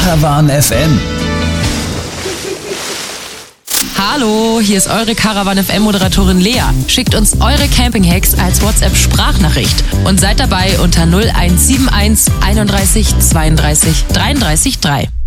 Caravan FM. Hallo, hier ist eure Caravan FM Moderatorin Lea. Schickt uns eure Camping-Hacks als WhatsApp-Sprachnachricht und seid dabei unter 0171 31 32 33 3.